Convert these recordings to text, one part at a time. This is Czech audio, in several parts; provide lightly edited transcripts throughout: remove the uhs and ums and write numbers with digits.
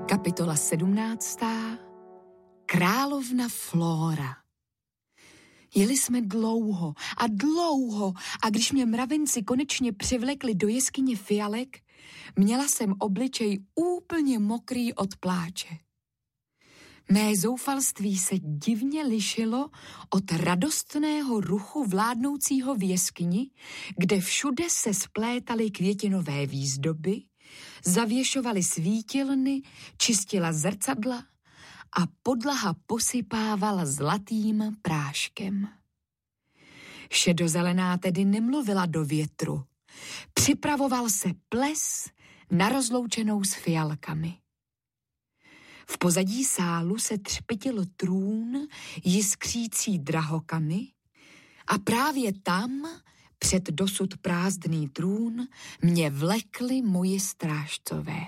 Kapitola 17. Královna Flóra. Jeli jsme dlouho a když mě mravenci konečně přivlekli do jeskyně fialek, měla jsem obličej úplně mokrý od pláče. Mé zoufalství se divně lišilo od radostného ruchu vládnoucího v jeskyni, kde všude se splétaly květinové výzdoby, zavěšovaly svítilny, čistila zrcadla a podlaha posypávala zlatým práškem. Šedozelená tedy nemluvila do větru. Připravoval se ples na rozloučenou s fialkami. V pozadí sálu se třpitil trůn jiskřící drahokamy a právě tam, před dosud prázdný trůn, mě vlekli moji strážcové.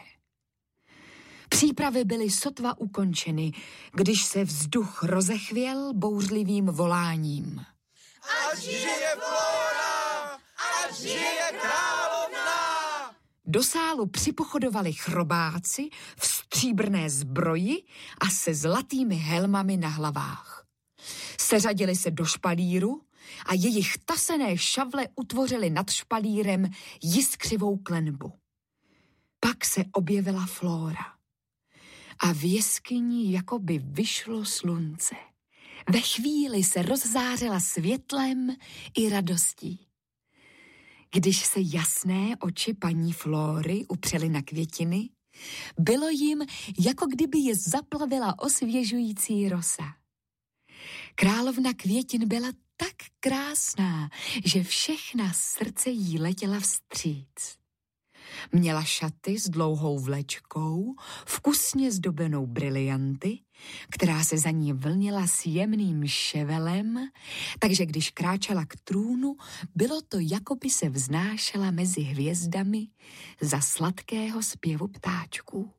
Přípravy byly sotva ukončeny, když se vzduch rozechvěl bouřlivým voláním. Ať žije Flóra! Ať žije královna! Do sálu připochodovali chrobáci v stříbrné zbroji a se zlatými helmami na hlavách. Seřadili se do špalíru a jejich tasené šavle utvořily nad špalírem jiskřivou klenbu. Pak se objevila Flóra a v jeskyni jakoby vyšlo slunce. Ve chvíli se rozzářila světlem i radostí. Když se jasné oči paní Flóry upřely na květiny, bylo jim, jako kdyby je zaplavila osvěžující rosa. Královna květin byla tak krásná, že všechna srdce jí letěla vstříc. Měla šaty s dlouhou vlečkou, vkusně zdobenou brilianty, která se za ní vlnila s jemným ševelem, takže když kráčela k trůnu, bylo to, jako by se vznášela mezi hvězdami za sladkého zpěvu ptáčků.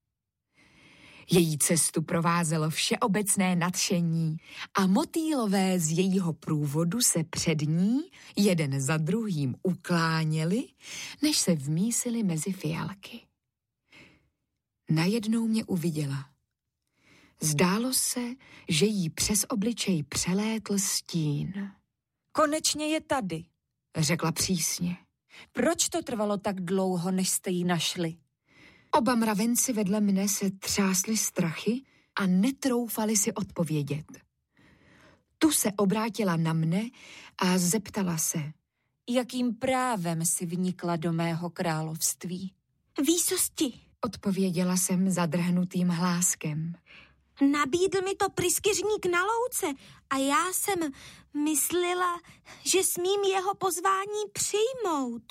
Její cestu provázelo všeobecné nadšení a motýlové z jejího průvodu se před ní jeden za druhým ukláněli, než se vmísili mezi fialky. Najednou mě uviděla. Zdálo se, že jí přes obličej přelétl stín. Konečně je tady, řekla přísně. Proč to trvalo tak dlouho, než jste ji našli? Oba mravenci vedle mne se třásli strachy a netroufali si odpovědět. Tu se obrátila na mne a zeptala se. Jakým právem si vnikla do mého království? Výsosti, odpověděla jsem zadrhnutým hláskem. Nabídl mi to pryskyřník na louce a já jsem myslela, že smím jeho pozvání přijmout.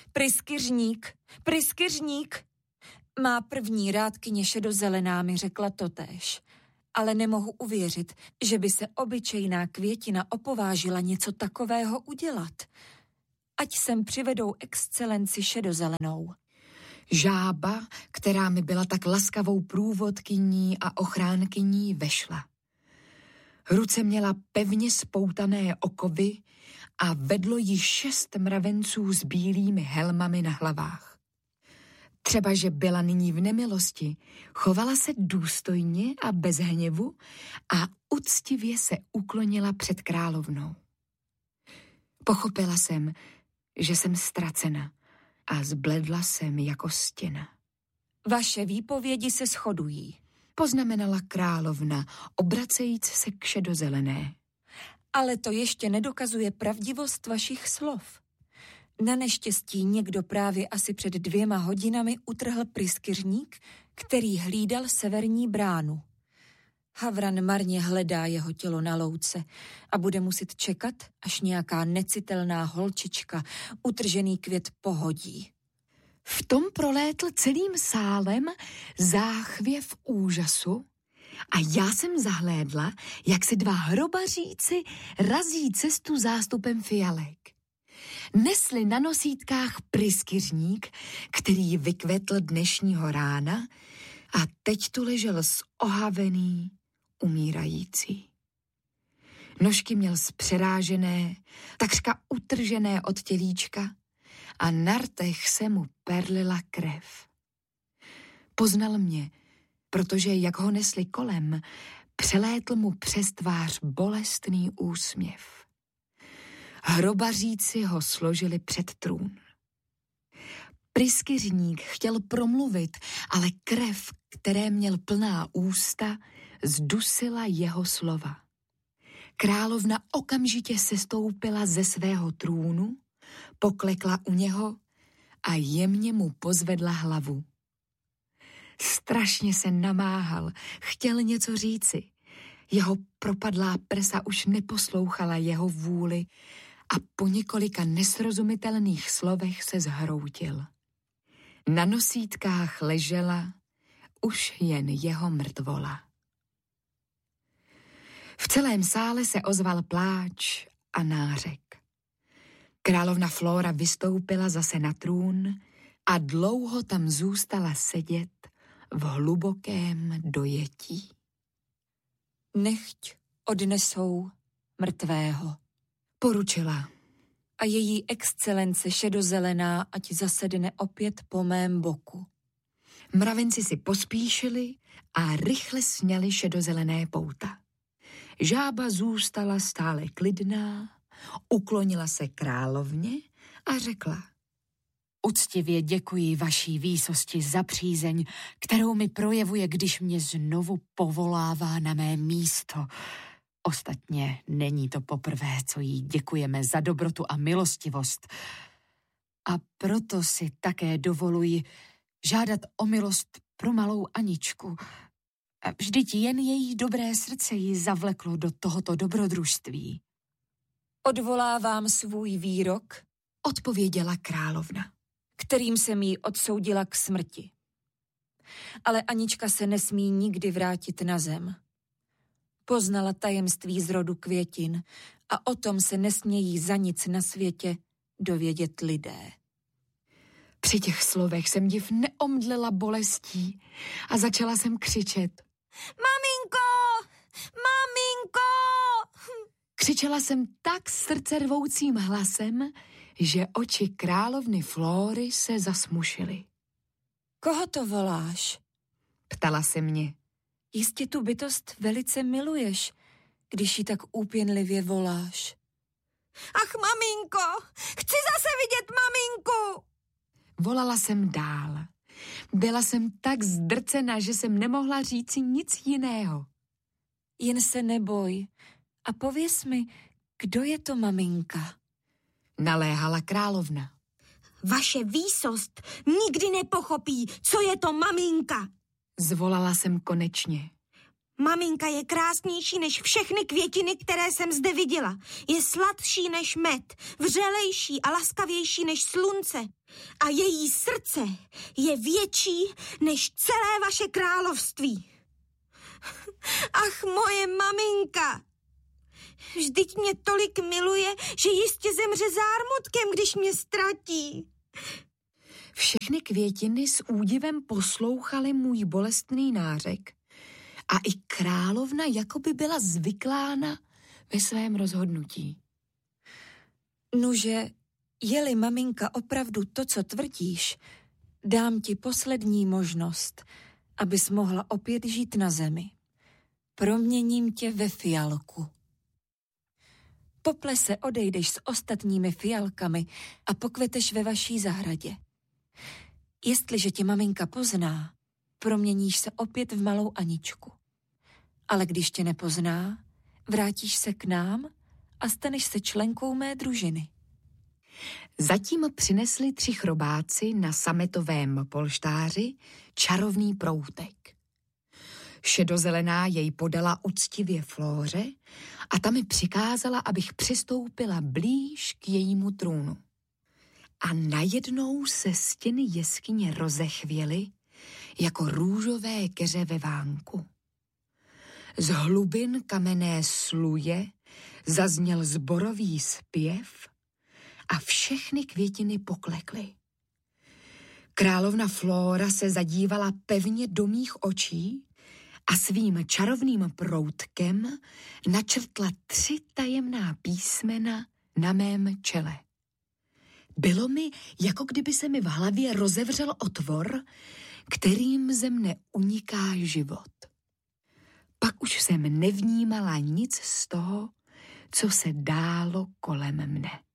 Pryskyřník. Má první rádkyně šedozelená mi řekla totéž, ale nemohu uvěřit, že by se obyčejná květina opovážila něco takového udělat. Ať sem přivedou excelenci šedozelenou. Žába, která mi byla tak laskavou průvodkyní a ochránkyní, vešla. Ruce měla pevně spoutané okovy a vedlo ji 6 mravenců s bílými helmami na hlavách. Třeba, že byla nyní v nemilosti, chovala se důstojně a bez hněvu a uctivě se uklonila před královnou. Pochopila jsem, že jsem ztracena a zbledla jsem jako stěna. Vaše výpovědi se shodují, poznamenala královna, obracejíc se k šedozelené. Ale to ještě nedokazuje pravdivost vašich slov. Na neštěstí někdo právě asi před 2 hodinami utrhl pryskyřník, který hlídal severní bránu. Havran marně hledá jeho tělo na louce a bude muset čekat, až nějaká necitelná holčička utržený květ pohodí. V tom prolétl celým sálem záchvěv úžasu a já jsem zahlédla, jak si 2 hrobaříci razí cestu zástupem fialek. Nesli na nosítkách pryskyřník, který vykvetl dnešního rána a teď tu ležel zohavený, umírající. Nožky měl zpřerážené, takřka utržené od tělíčka a na rtech se mu perlila krev. Poznal mě protože jak ho nesli kolem, přelétl mu přes tvář bolestný úsměv. Hrobaříci ho složili před trůn. Pryskyřník chtěl promluvit, ale krev, které měl plná ústa, zdusila jeho slova. Královna okamžitě sestoupila ze svého trůnu, poklekla u něho a jemně mu pozvedla hlavu. Strašně se namáhal, chtěl něco říci. Jeho propadlá prsa už neposlouchala jeho vůli a po několika nesrozumitelných slovech se zhroutil. Na nosítkách ležela už jen jeho mrtvola. V celém sále se ozval pláč a nářek. Královna Flóra vystoupila zase na trůn a dlouho tam zůstala sedět v hlubokém dojetí. Nechť odnesou mrtvého, poručila. a její excelence šedozelená ať zasedne opět po mém boku. Mravenci si pospíšili a rychle sňali šedozelené pouta. Žába zůstala stále klidná, uklonila se královně a řekla: Uctivě děkuji vaší výsosti za přízeň, kterou mi projevuje, když mě znovu povolává na mé místo. Ostatně není to poprvé, co jí děkujeme za dobrotu a milostivost. A proto si také dovoluji žádat o milost pro malou Aničku. Vždyť jen její dobré srdce ji zavleklo do tohoto dobrodružství. Odvolávám svůj výrok, odpověděla královna, kterým jsem jí odsoudila k smrti. Ale Anička se nesmí nikdy vrátit na zem. Poznala tajemství zrodu květin a o tom se nesmějí za nic na světě dovědět lidé. Při těch slovech jsem div neomdlela bolestí a začala jsem křičet: Maminko! Maminko! Křičela jsem tak srdcervoucím hlasem, že oči královny Flóry se zasmušily. Koho to voláš? Ptala se mě. Jistě tu bytost velice miluješ, když ji tak úpěnlivě voláš. Ach, maminko! Chci zase vidět maminku! Volala jsem dál. Byla jsem tak zdrcena, že jsem nemohla říci nic jiného. Jen se neboj a pověz mi, kdo je to maminka? Naléhala královna. Vaše výsost nikdy nepochopí, co je to maminka. Zvolala jsem konečně. Maminka je krásnější než všechny květiny, které jsem zde viděla. Je sladší než med, vřelejší a laskavější než slunce. A její srdce je větší než celé vaše království. Ach, moje maminka! Vždyť mě tolik miluje, že jistě zemře zármutkem, když mě ztratí. Všechny květiny s údivem poslouchaly můj bolestný nářek a i královna jakoby byla zvyklána ve svém rozhodnutí. Nuže, je-li maminka opravdu to, co tvrdíš, dám ti poslední možnost, abys mohla opět žít na zemi. Proměním tě ve fialku. Po plese odejdeš s ostatními fialkami a pokveteš ve vaší zahradě. Jestliže tě maminka pozná, proměníš se opět v malou Aničku. Ale když tě nepozná, vrátíš se k nám a staneš se členkou mé družiny. Zatím přinesli 3 chrobáci na sametovém polštáři čarovný proutek. Šedozelená jej podala uctivě Flóře a ta mi přikázala, abych přistoupila blíž k jejímu trůnu. A najednou se stěny jeskyně rozechvěly jako růžové keře ve vánku. Z hlubin kamenné sluje zazněl zborový zpěv a všechny květiny poklekly. Královna Flóra se zadívala pevně do mých očí a svým čarovným proutkem načrtla 3 tajemná písmena na mém čele. Bylo mi, jako kdyby se mi v hlavě rozevřel otvor, kterým ze mne uniká život. Pak už jsem nevnímala nic z toho, co se dálo kolem mne.